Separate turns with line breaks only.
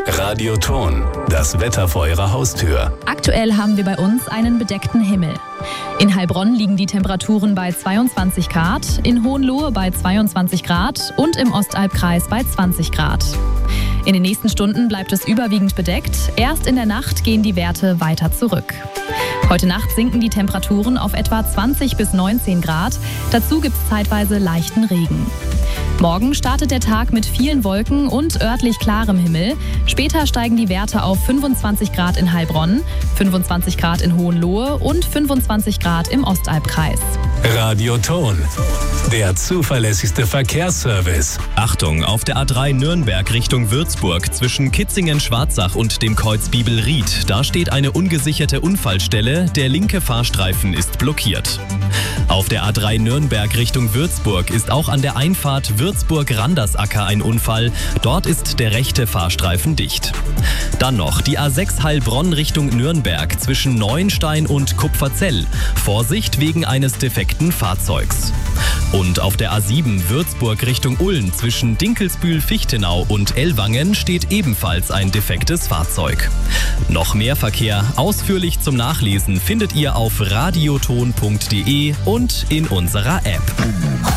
Radioton, das Wetter vor Ihrer Haustür.
Aktuell haben wir bei uns einen bedeckten Himmel. In Heilbronn liegen die Temperaturen bei 22 Grad, in Hohenlohe bei 22 Grad und im Ostalbkreis bei 20 Grad. In den nächsten Stunden bleibt es überwiegend bedeckt. Erst in der Nacht gehen die Werte weiter zurück. Heute Nacht sinken die Temperaturen auf etwa 20 bis 19 Grad. Dazu gibt es zeitweise leichten Regen. Morgen startet der Tag mit vielen Wolken und örtlich klarem Himmel. Später steigen die Werte auf 25 Grad in Heilbronn, 25 Grad in Hohenlohe und 25 Grad im Ostalbkreis.
Radioton, der zuverlässigste Verkehrsservice.
Achtung, auf der A3 Nürnberg Richtung Würzburg zwischen Kitzingen-Schwarzach und dem Kreuz Biebelried. Da steht eine ungesicherte Unfallstelle. Der linke Fahrstreifen ist blockiert. Auf der A3 Nürnberg Richtung Würzburg ist auch an der Einfahrt Würzburg-Randersacker ein Unfall. Dort ist der rechte Fahrstreifen dicht. Dann noch die A6 Heilbronn Richtung Nürnberg zwischen Neuenstein und Kupferzell. Vorsicht wegen eines defekten Fahrzeugs. Und auf der A7 Würzburg Richtung Ulm zwischen Dinkelsbühl-Fichtenau und Ellwangen steht ebenfalls ein defektes Fahrzeug. Noch mehr Verkehr ausführlich zum Nachlesen findet ihr auf radioton.de und in unserer App.